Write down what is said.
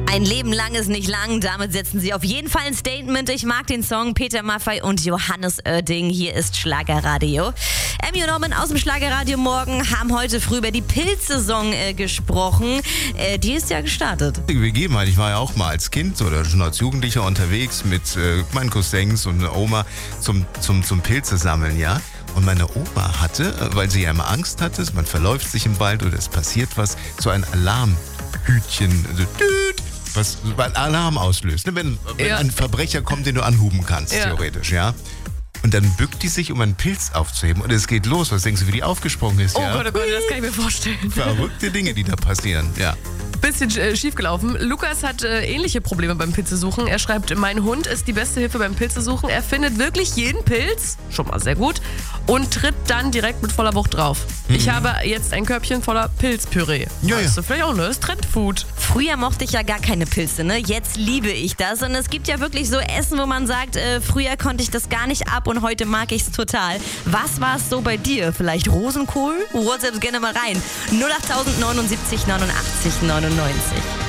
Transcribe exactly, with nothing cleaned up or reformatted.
Ein Leben lang ist nicht lang, damit setzen sie auf jeden Fall ein Statement. Ich mag den Song. Peter Maffay und Johannes Oerding. Hier ist Schlagerradio. Emmy und Norman aus dem Schlagerradio Morgen haben heute früh über die Pilzsaison äh, gesprochen. Äh, die ist ja gestartet. Wir geben halt, ich war ja auch mal als Kind oder schon als Jugendlicher unterwegs mit äh, meinen Cousins und einer Oma zum, zum, zum Pilze sammeln, ja. Und meine Oma hatte, weil sie ja immer Angst hatte, man verläuft sich im Wald oder es passiert was, so ein Alarmhütchen, also düt, was einen Alarm auslöst. Ne? Wenn, wenn ja. ein Verbrecher kommt, den du anhuben kannst, ja. theoretisch, ja. Und dann bückt die sich, um einen Pilz aufzuheben. Und es geht los. Was denkst du, wie die aufgesprungen ist? Oh ja? Gott, oh Gott, das kann ich mir vorstellen. Verrückte Dinge, die da passieren, ja. Bisschen äh, schief gelaufen. Lukas hat äh, ähnliche Probleme beim Pilzesuchen. Er schreibt, mein Hund ist die beste Hilfe beim Pilzesuchen. Er findet wirklich jeden Pilz, schon mal sehr gut, und tritt dann direkt mit voller Wucht drauf. Mhm. Ich habe jetzt ein Körbchen voller Pilzpüree. Ja, weißt ja. du vielleicht auch, ne? Das ist Trendfood. Früher mochte ich ja gar keine Pilze, ne? Jetzt liebe ich das. Und es gibt ja wirklich so Essen, wo man sagt, äh, früher konnte ich das gar nicht ab und heute mag ich es total. Was war es so bei dir? Vielleicht Rosenkohl? WhatsApp gerne mal rein. null acht neunundsiebzig neunundachtzig neunundneunzig.